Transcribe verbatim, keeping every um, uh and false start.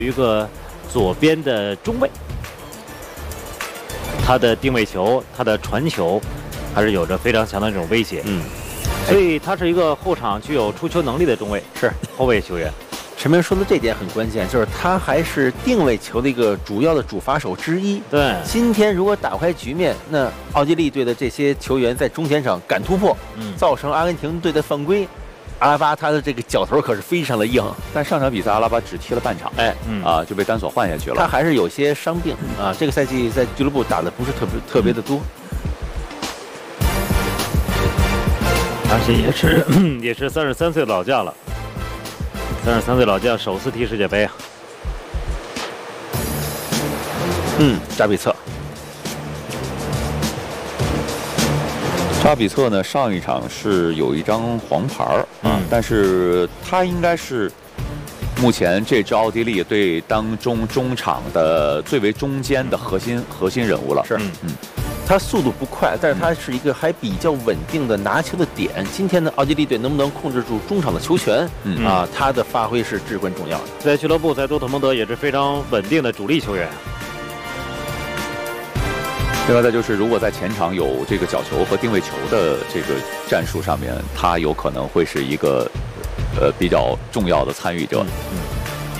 一个左边的中卫，他的定位球、他的传球，还是有着非常强的这种威胁。 嗯， 所以他是一个后场具有出球能力的中卫， 是后卫球员。 陈明说的这点很关键，就是他还是定位球的一个主要的主罚手之一。 对， 今天如果打开局面，那奥地利队的这些球员在中前场敢突破， 嗯， 造成阿根廷队的犯规。阿拉巴他的这个脚头可是非常的硬， 但上场比赛阿拉巴只踢了半场， 哎， 嗯啊就被单索换下去了。 他还是有些伤病啊，这个赛季在俱乐部打的不是特别特别的多， 而且也是也是三十三岁老将了，三十三岁老将首次踢世界杯啊。 嗯，扎比策。 扎比策呢，上一场是有一张黄牌儿啊， 嗯但是他应该是目前这支奥地利队当中中场的最为中间的核心核心人物了。 是， 嗯嗯，他速度不快，但是他是一个还比较稳定的拿球的点。今天的奥地利队能不能控制住中场的球权？ 嗯啊，他的发挥是至关重要的。 在俱乐部，在多特蒙德也是非常稳定的主力球员。 另外再就是，如果在前场有这个角球和定位球的这个战术上面，他有可能会是一个呃比较重要的参与者。 嗯。